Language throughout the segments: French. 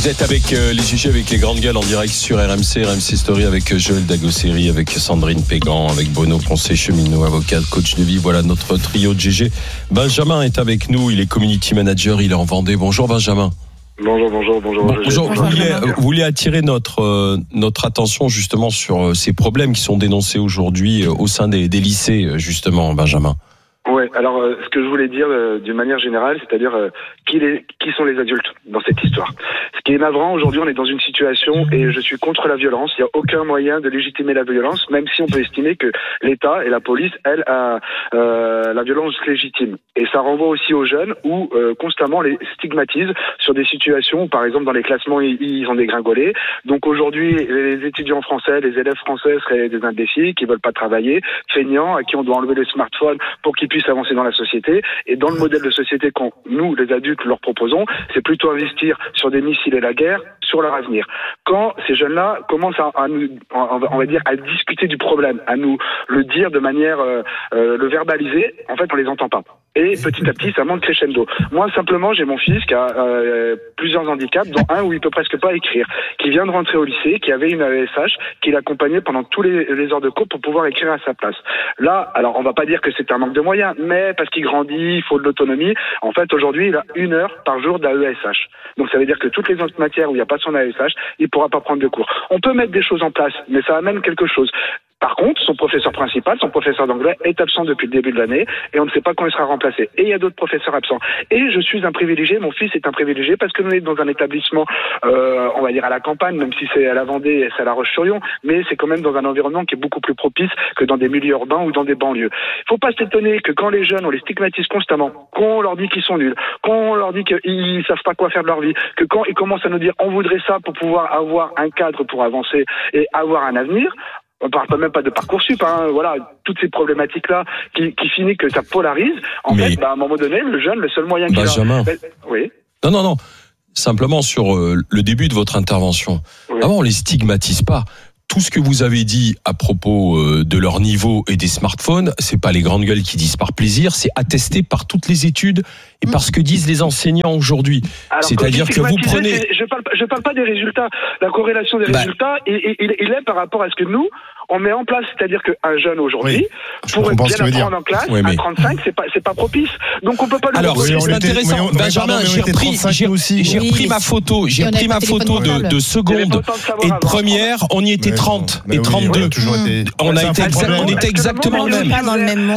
Vous êtes avec les GG, avec les grandes gueules en direct sur RMC Story avec Joël Dagosseri, avec Sandrine Pégan, avec Bruno Poncet, cheminot, avocat, coach de vie. Voilà notre trio de GG. Benjamin est avec nous, il est community manager, il est en Vendée. Bonjour Benjamin. Bonjour. Vous voulez attirer notre attention justement sur ces problèmes qui sont dénoncés aujourd'hui au sein des lycées, justement, Benjamin. Ouais, alors ce que je voulais dire d'une manière générale, c'est-à-dire qui sont les adultes dans cette histoire. Ce qui est navrant, aujourd'hui on est dans une situation et je suis contre la violence, il n'y a aucun moyen de légitimer la violence, même si on peut estimer que l'État et la police, elle, a la violence légitime. Et ça renvoie aussi aux jeunes où constamment les stigmatisent sur des situations où par exemple dans les classements ils ont dégringolé. Donc aujourd'hui les étudiants français, les élèves français seraient des imbéciles qui veulent pas travailler, feignants, à qui on doit enlever les smartphones pour qu'ils puissent avancer dans la société. Et dans le modèle de société qu'on, nous, les adultes, leur proposons, c'est plutôt investir sur des missiles et la guerre, sur leur avenir. Quand ces jeunes-là commencent à nous, on va dire, à discuter du problème, à nous le dire de manière, le verbaliser, en fait, on les entend pas. Et petit à petit, ça monte crescendo. Moi, simplement, j'ai mon fils qui a plusieurs handicaps, dont un où il peut presque pas écrire, qui vient de rentrer au lycée, qui avait une AESH, qui l'accompagnait pendant tous les heures de cours pour pouvoir écrire à sa place. Là, alors, on va pas dire que c'est un manque de moyens, mais parce qu'il grandit, il faut de l'autonomie. En fait, aujourd'hui, il a 1 heure par jour d'AESH. Donc, ça veut dire que toutes les autres matières où il n'y a pas son AESH, il pourra pas prendre de cours. On peut mettre des choses en place, mais ça amène quelque chose. Par contre, son professeur principal, son professeur d'anglais, est absent depuis le début de l'année et on ne sait pas quand il sera remplacé. Et il y a d'autres professeurs absents. Et je suis un privilégié, mon fils est un privilégié parce que nous sommes dans un établissement, on va dire à la campagne, même si c'est à la Vendée et c'est à La Roche-sur-Yon, mais c'est quand même dans un environnement qui est beaucoup plus propice que dans des milieux urbains ou dans des banlieues. Il faut pas s'étonner que quand les jeunes, on les stigmatise constamment, qu'on leur dit qu'ils sont nuls, qu'on leur dit qu'ils savent pas quoi faire de leur vie, que quand ils commencent à nous dire on voudrait ça pour pouvoir avoir un cadre pour avancer et avoir un avenir. On parle même pas de Parcoursup, hein, voilà, toutes ces problématiques-là qui finissent que ça polarise. En fait, à un moment donné, le jeune, le seul moyen qu'il a... Benjamin. Oui. Non. Simplement sur le début de votre intervention. Oui. Avant, on les stigmatise pas. Tout ce que vous avez dit à propos de leur niveau et des smartphones, c'est pas les grandes gueules qui disent par plaisir, c'est attesté par toutes les études et par ce que disent les enseignants aujourd'hui. Alors, c'est-à-dire que vous prenez... Je parle pas des résultats. La corrélation des résultats, il est par rapport à ce que nous, on met en place. C'est-à-dire qu'un jeune aujourd'hui, pour bien apprendre en classe, à 35, c'est pas propice. Donc on peut pas le... Alors, c'est intéressant. Benjamin, j'ai repris ma photo. J'ai repris ma photo de seconde et de première. On y était 30 et 32. On était exactement le même. Dans le même monde.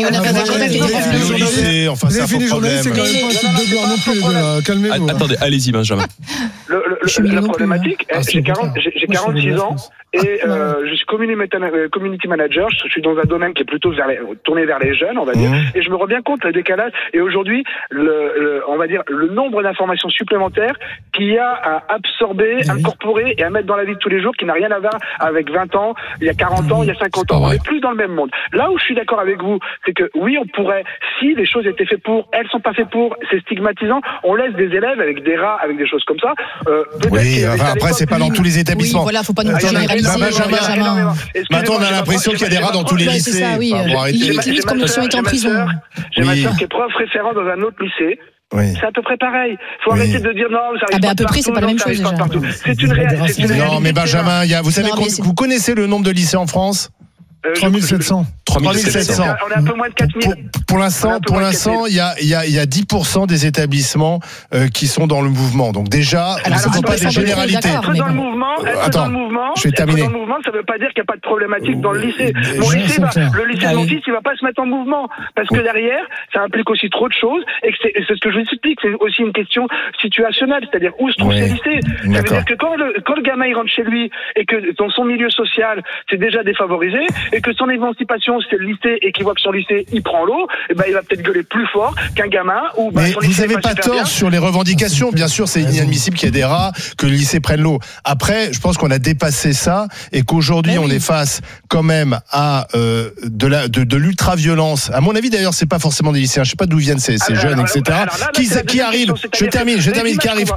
Vous avez fait des journalistes, c'est quand même pas un truc de gloire non plus. Calmez-vous. Attendez, allez-y Benjamin. La problématique, j'ai 46 ans et je suis community manager. Je suis dans un domaine qui est plutôt tourné vers les jeunes, on va dire, et je me rends bien compte le décalage. Et aujourd'hui, on va dire le nombre d'informations supplémentaires qu'il y a à absorber, incorporer et à mettre dans la vie de tous les jours, qui n'a rien à voir avec 20 ans, il y a 40 ans, il y a 50 ans. On n'est plus dans le même monde. Là où je suis d'accord avec vous, c'est que oui, on pourrait, si les choses étaient faites pour, elles sont pas faites pour, c'est stigmatisant. On laisse des élèves avec des rats, avec des choses comme ça. Oui, enfin, après, c'est pas dans tous les établissements. Oui, voilà, faut pas nous généraliser. Maintenant, on a l'impression qu'il y a des rats dans tous les lycées. C'est ça, oui. Ils utilisent comme ils sont en prison. J'ai ma soeur qui est prof référent dans un autre lycée. Oui. C'est à peu près pareil. Faut arrêter de dire non, ça arrive pas à peu près, c'est pas la même chose. C'est une réalité. Non, mais Benjamin, vous savez, vous connaissez le nombre de lycées en France? 3700. 3700. On est un peu moins de 4000. Pour l'instant, il y a 10% des établissements qui sont dans le mouvement. Donc déjà, on ne pas des généralités. Être dans le mouvement, je vais terminer. Être dans le mouvement, ça ne veut pas dire qu'il n'y a pas de problématique dans le lycée. Le lycée de mon fils, il ne va pas se mettre en mouvement. Parce que derrière, ça implique aussi trop de choses. Et c'est ce que je vous explique, c'est aussi une question situationnelle. C'est-à-dire où se trouvent ces lycées. Ça veut dire que quand le gamin il rentre chez lui et que dans son milieu social, c'est déjà défavorisé, et que son émancipation, c'est le lycée, et qu'il voit que son lycée, il prend l'eau, et il va peut-être gueuler plus fort qu'un gamin où mais vous n'avez pas tort sur les revendications. Bien sûr, c'est inadmissible qu'il y ait des rats, que le lycée prenne l'eau. Après, je pense qu'on a dépassé ça et qu'aujourd'hui, on est face quand même à de l'ultra-violence. À mon avis, d'ailleurs, c'est pas forcément des lycéens. Je sais pas d'où viennent ces jeunes, etc. Qui arrivent, je termine, qui arrivent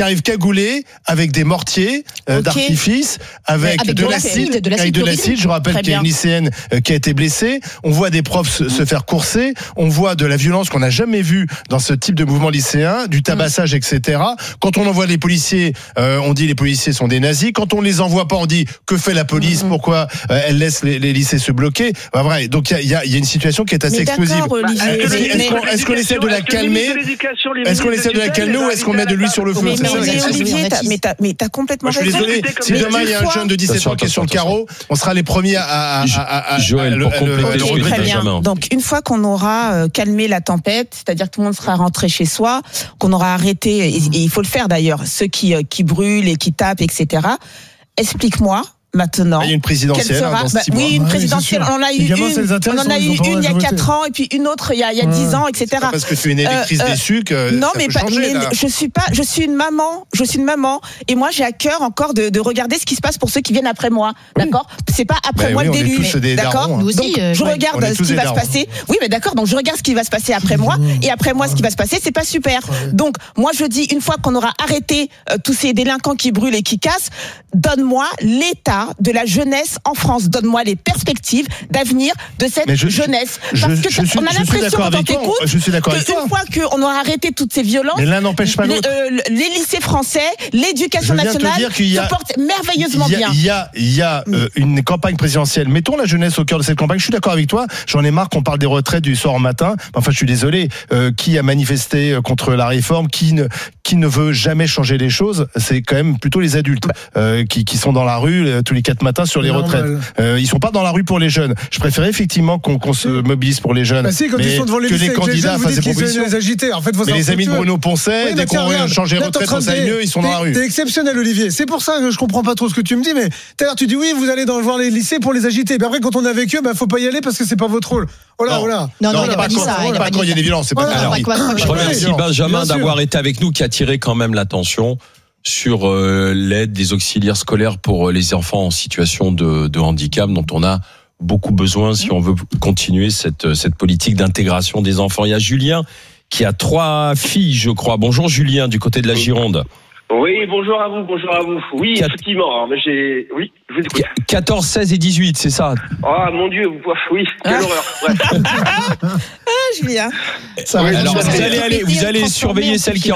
cagoulés avec des mortiers d'artifice, avec de l'acide. Je rappelle qu'il y a une lycéenne qui a été blessée. On voit des profs se faire courser. On voit de la violence qu'on n'a jamais vue dans ce type de mouvement lycéen, du tabassage, etc. Quand on envoie les policiers, on dit les policiers sont des nazis. Quand on les envoie pas, on dit que fait la police, pourquoi elle laisse les lycées se bloquer. Vrai. Donc il y a une situation qui est assez explosive. Est-ce qu'on essaie de la calmer? Est-ce qu'on essaie de la calmer ou est-ce qu'on met de l'huile sur le feu? Mais t'as complètement raison. Je suis désolé. Si demain il y a un jeune de 17 ans qui est sur le carreau, on sera les premiers à Joël, pour compléter ce que dit Benjamin. Donc une fois qu'on aura calmé la tempête, c'est-à-dire que tout le monde sera rentré chez soi, qu'on aura arrêté, et il faut le faire d'ailleurs, ceux qui brûlent et qui tapent, etc. Explique-moi. Maintenant, il y a une présidentielle dans ce type. Oui, une présidentielle. On en a eu une il y a 4 ans et puis une autre il y a 10 ans, etc. C'est parce que tu es une électrice déçue que non, ça mais peut changer, là. je suis une maman et moi j'ai à cœur encore de regarder ce qui se passe pour ceux qui viennent après moi, d'accord? C'est pas après moi le déluge, d'accord? Nous aussi, donc je regarde ce qui va se passer. Oui, mais d'accord. Donc je regarde ce qui va se passer après moi et après moi ce qui va se passer, c'est pas super. Donc moi je dis une fois qu'on aura arrêté tous ces délinquants qui brûlent et qui cassent, donne-moi l'état de la jeunesse en France. Donne-moi les perspectives d'avenir de cette jeunesse. Parce que on a l'impression quand on t'écoute qu'une fois qu'on aura arrêté toutes ces violences, mais l'un n'empêche pas l'autre. Les lycées français, l'éducation nationale se portent merveilleusement bien. Il y a une campagne présidentielle. Mettons la jeunesse au cœur de cette campagne. Je suis d'accord avec toi. J'en ai marre qu'on parle des retraites du soir au matin. Enfin, je suis désolé. Qui a manifesté contre la réforme? Qui ne veut jamais changer les choses? C'est quand même plutôt les adultes qui sont dans la rue tous les 4 matins sur les retraites. Ils sont pas dans la rue pour les jeunes. Je préférais effectivement qu'on se mobilise pour les jeunes. Bah si, quand ils sont devant les lycées, candidats fassent des propositions. Les agiter. En fait, mais les amis de Bruno Poncet, dès qu'on change les retraites, ça aille mieux, ils sont dans la rue. T'es exceptionnel, Olivier. C'est pour ça que je comprends pas trop ce que tu me dis, mais tout à l'heure tu dis oui, vous allez voir les lycées pour les agiter. Mais après, quand on est avec eux, faut pas y aller parce que c'est pas votre rôle. Non, il a pas dit ça. Quand il y a des violences, c'est pas ça. Je remercie Benjamin d'avoir été avec nous, qui a attiré quand même l'attention sur l'aide des auxiliaires scolaires pour les enfants en situation de handicap, dont on a beaucoup besoin si on veut continuer cette politique d'intégration des enfants. Il y a Julien qui a 3 filles, je crois. Bonjour Julien, du côté de la Gironde. Oui, bonjour à vous. Oui, effectivement. Oui, je vous écoute. 14, 16 et 18, c'est ça? Ah, mon Dieu, oui, quelle horreur. Bref. Julien. Alors, vous allez surveiller celle qui